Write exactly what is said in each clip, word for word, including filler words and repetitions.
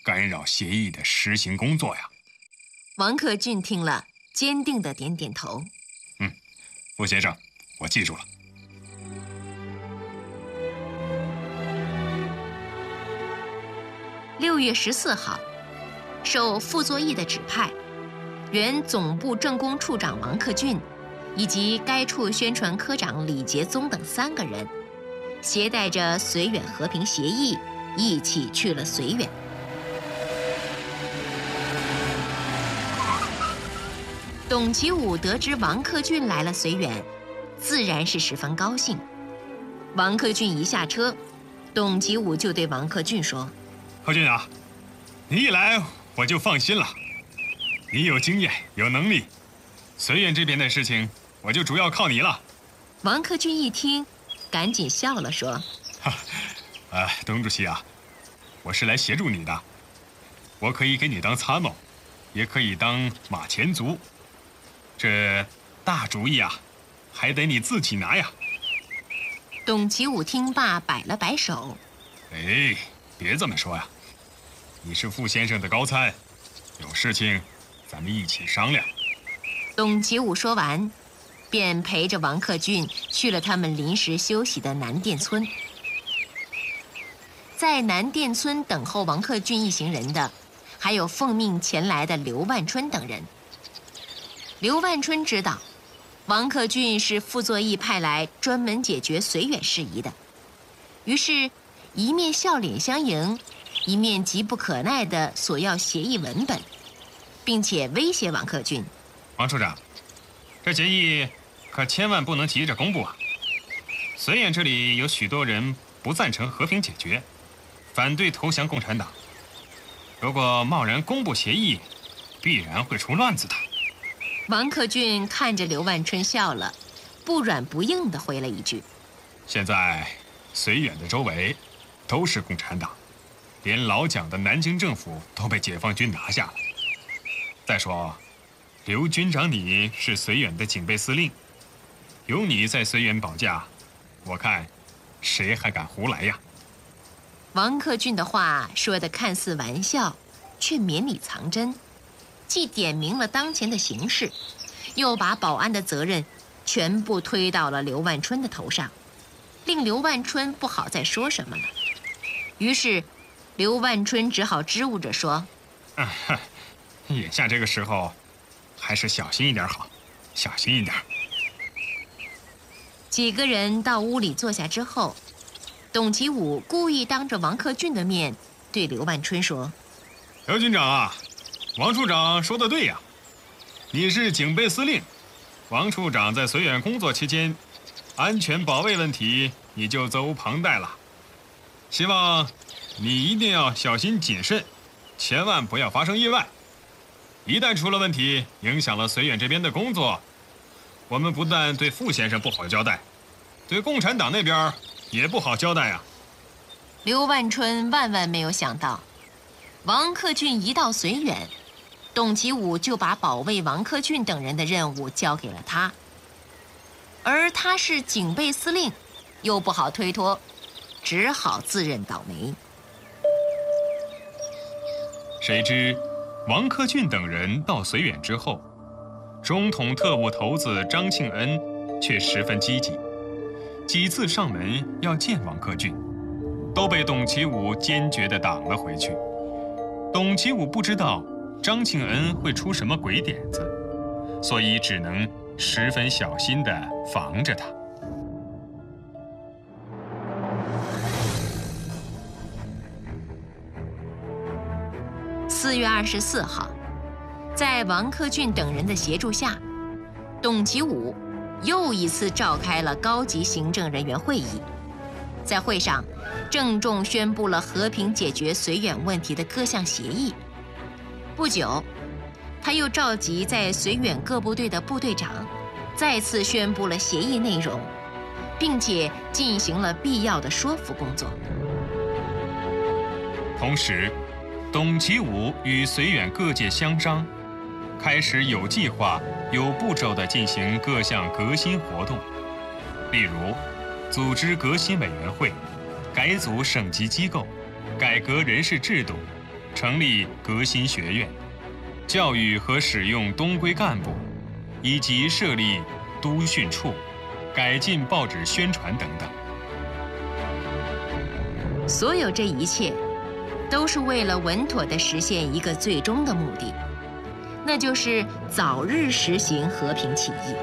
干扰协议的实行工作呀。 王克俊听了，坚定地点点头。 嗯，傅先生，我记住了。 六月十四号，受傅作义的指派，原总部政工处长王克俊以及该处宣传科长李杰宗等三个人，携带着绥远和平协议，一起去了绥远。董其武得知王克俊来了绥远，自然是十分高兴。王克俊一下车，董其武就对王克俊说：“ 克俊啊，你一来我就放心了。你有经验，有能力，绥远这边的事情我就主要靠你了。” 王克俊一听，赶紧笑了，说：“ 哈，呃，董主席啊，我是来协助你的，我可以给你当参谋，也可以当马前卒。这大主意啊，还得你自己拿呀。” 董其武听罢，摆了摆手：“ 哎，别这么说呀，你是傅先生的高参，有事情咱们一起商量。” 董其武说完，便陪着王克俊去了他们临时休息的南店村。在南店村等候王克俊一行人的，还有奉命前来的刘万春等人。刘万春知道王克俊是傅作义派来专门解决绥远事宜的，于是一面笑脸相迎，一面急不可耐地索要协议文本，并且威胁王克俊：“ 王处长，这协议可千万不能急着公布啊！绥远这里有许多人不赞成和平解决，反对投降共产党。如果贸然公布协议，必然会出乱子的。” 王克俊看着刘万春笑了，不软不硬地回了一句：“ 现在绥远的周围都是共产党，连老蒋的南京政府都被解放军拿下了。再说，刘军长你是绥远的警备司令，有你在绥远保驾，我看谁还敢胡来呀？” 王克俊的话说得看似玩笑，却绵里藏针，既点明了当前的形势，又把保安的责任全部推到了刘万春的头上，令刘万春不好再说什么了。于是刘万春只好支吾着说：“ 啊，眼下这个时候还是小心一点好，小心一点。” 几个人到屋里坐下之后，董其武故意当着王克俊的面对刘万春说：“ 刘军长啊，王处长说的对呀，你是警备司令，王处长在绥远工作期间，安全保卫问题你就责无旁贷了。希望你一定要小心谨慎，千万不要发生意外。一旦出了问题，影响了绥远这边的工作，我们不但对傅先生不好交代，对共产党那边也不好交代啊。” 刘万春万万没有想到，王克俊一到绥远，董其武就把保卫王克俊等人的任务交给了他，而他是警备司令，又不好推脱，只好自认倒霉。 谁知王克俊等人到绥远之后，中统特务头子张庆恩却十分积极，几次上门要见王克俊，都被董其武坚决地挡了回去。董其武不知道张庆恩会出什么鬼点子，所以只能十分小心地防着他。 四月二十四号，在王克俊等人的协助下，董其武又一次召开了高级行政人员会议。在会上，郑重宣布了和平解决绥远问题的各项协议。不久，他又召集在绥远各部队的部队长，再次宣布了协议内容，并且进行了必要的说服工作。 同时，董其武与绥远各界相商，开始有计划、有步骤地进行各项革新活动，例如组织革新委员会，改组省级机构，改革人事制度， 成立革新学院，教育和使用东归干部，以及设立督训处，改进报纸宣传等等。 所有这一切，都是为了稳妥地实现一个最终的目的，那就是早日实行和平起义。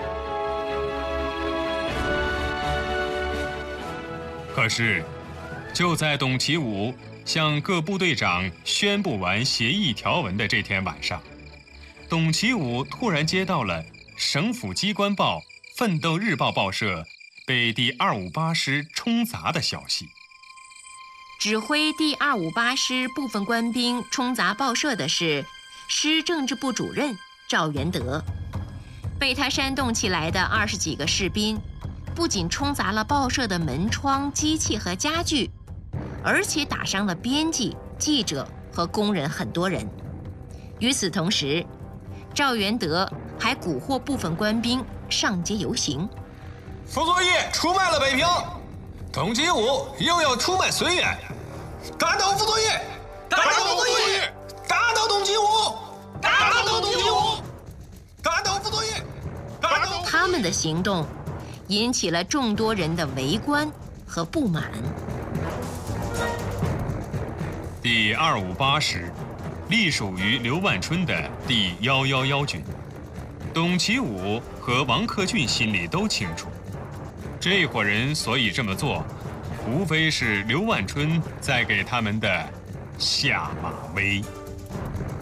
可是，就在董其武向各部队长宣布完协议条文的这天晚上，董其武突然接到了省府机关报《奋斗日报》报社被第二五八师冲砸的消息。 指挥第二五八师部分官兵冲砸报社的是师政治部主任赵元德。被他煽动起来的二十几个士兵，不仅冲砸了报社的门窗、机器和家具，而且打伤了编辑、记者和工人很多人。与此同时，赵元德还蛊惑部分官兵上街游行。 傅作义出卖了北平，董其武又要出卖绥远，打倒傅作义，打倒傅作义，打倒董其武，打倒董其武，打倒傅作义，打倒。 他们的行动引起了众多人的围观和不满。 第二五八师隶属于刘万春的第一一一军，董其武和王克俊心里都清楚，这伙人所以这么做，无非是刘万春在给他们的下马威。